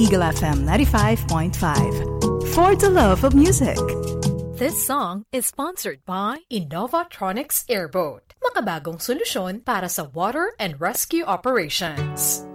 Eagle FM 95.5. For the love of music. This song is sponsored by Innovatronics Airboat. Makabagong solusyon para sa water and rescue operations.